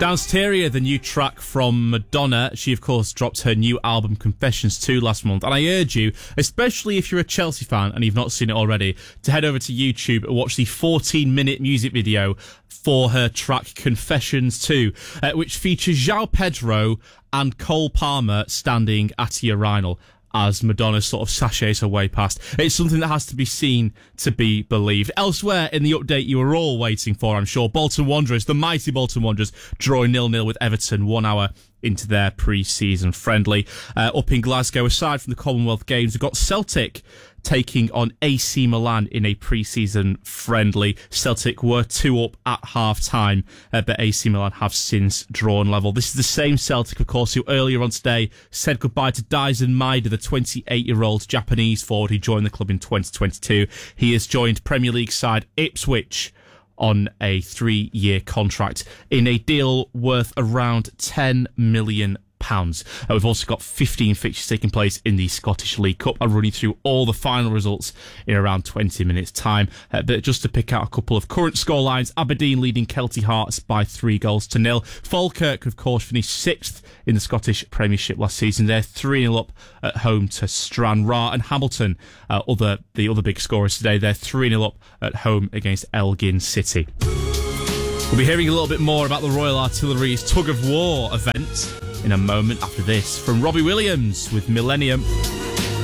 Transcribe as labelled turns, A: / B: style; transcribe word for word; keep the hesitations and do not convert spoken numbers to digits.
A: Danceteria, the new track from Madonna. She, of course, dropped her new album Confessions two last month. And I urge you, especially if you're a Chelsea fan and you've not seen it already, to head over to YouTube and watch the fourteen-minute music video for her track Confessions two, uh, which features João Pedro and Cole Palmer standing at a urinal as Madonna sort of sachets her way past. It's something that has to be seen to be believed. Elsewhere in the update you were all waiting for, I'm sure, Bolton Wanderers, the mighty Bolton Wanderers, drawing nil-nil with Everton one hour into their pre-season friendly. Uh, up in Glasgow, aside from the Commonwealth Games, we've got Celtic taking on A C Milan in a pre-season friendly. Celtic were two up at half-time, uh, but A C Milan have since drawn level. This is the same Celtic, of course, who earlier on today said goodbye to Daisen Maeda, the twenty-eight-year-old Japanese forward who joined the club in twenty twenty-two. He has joined Premier League side Ipswich on a three-year contract in a deal worth around ten million pounds. Uh, we've also got fifteen fixtures taking place in the Scottish League Cup. I'm running through all the final results in around twenty minutes time. Uh, but just to pick out a couple of current scorelines, Aberdeen leading Kelty Hearts by three goals to nil. Falkirk, of course, finished sixth in the Scottish Premiership last season. They're three nil up at home to Stranraer, and Hamilton, uh, other the other big scorers today, they're three nil up at home against Elgin City. We'll be hearing a little bit more about the Royal Artillery's Tug of War event in a moment after this from Robbie Williams with Millennium.